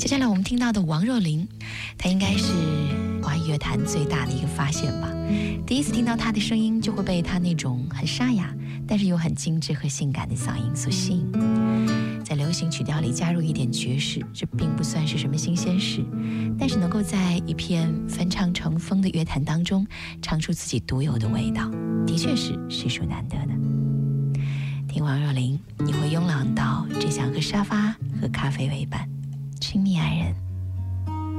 接下来我们听到的王若琳，她应该是华语乐坛最大的一个发现吧。第一次听到她的声音，就会被她那种很沙哑但是又很精致和性感的嗓音所吸引。在流行曲调里加入一点爵士，这并不算是什么新鲜事，但是能够在一片翻唱成风的乐坛当中唱出自己独有的味道，的确是实属难得的。听王若琳，你会慵懒到只想和沙发和咖啡为伴，亲密爱人。